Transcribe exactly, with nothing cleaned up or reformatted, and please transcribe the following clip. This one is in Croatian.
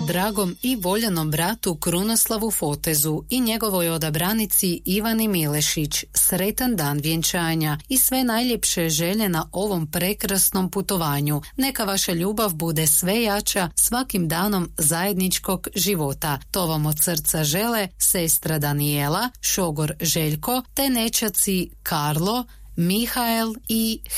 dragom i voljenom bratu Krunoslavu Fotezu i njegovoj odabranici Ivani Milešić sretan dan vjenčanja i sve najljepše želje na ovom prekrasnom putovanju. Neka vaša ljubav bude sve jača svakim danom zajedničkog života. To vam od srca žele sestra Danijela, šogor Željko te nećaci Karlo, Mihael i